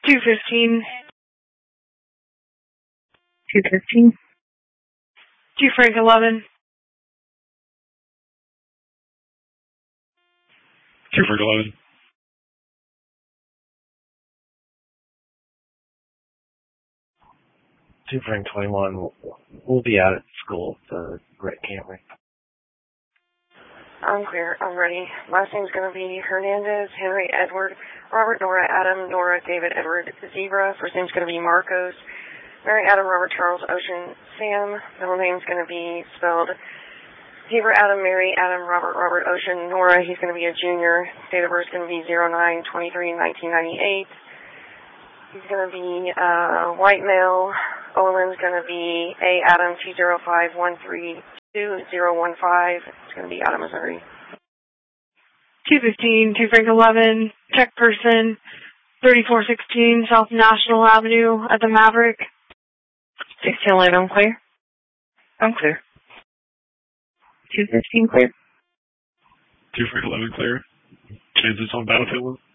215. 215. 2 Frank 11. 2 Frank 11. 2 Frank 21. We'll be out at school for Red Camry. I'm clear. I'm ready. Last name's going to be Hernandez, Henry, Edward, Robert, Nora, Adam, Nora, David, Edward, Zebra. First name's going to be Marcos. Mary, Adam, Robert, Charles, Ocean, Sam. Middle name's going to be spelled Zebra, Adam, Mary, Adam, Robert, Robert, Ocean, Nora. He's going to be a junior. Date of birth is going to be 09/23/1998. He's going to be white male. Olin's going to be A. Adam 205132015. It's going to be out of Missouri. 215, 2 Frank 11. Check person, 3416 South National Avenue at the Maverick. 1611, I'm clear. I'm clear. 215 clear. 2 Frank 11 clear. Kansas on Battlefield.